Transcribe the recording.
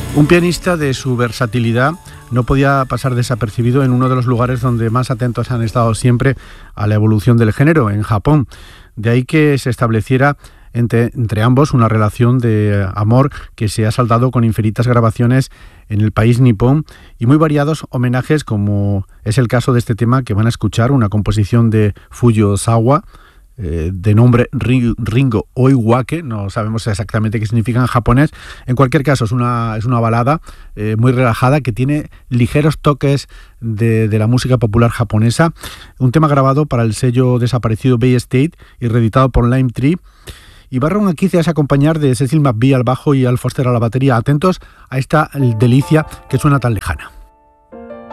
Un pianista de su versatilidad no podía pasar desapercibido en uno de los lugares donde más atentos han estado siempre a la evolución del género, en Japón. De ahí que se estableciera entre ambos una relación de amor que se ha saldado con infinitas grabaciones en el país nipón y muy variados homenajes, como es el caso de este tema que van a escuchar, una composición de Fuyo Sawa, de nombre Ringo Oiwake, no sabemos exactamente qué significa en japonés. En cualquier caso, es una balada muy relajada que tiene ligeros toques de la música popular japonesa. Un tema grabado para el sello desaparecido Bay State y reeditado por Lime Tree. Y Barron aquí se hace acompañar de Cecil McVie al bajo y Al Foster a la batería. Atentos a esta delicia que suena tan lejana.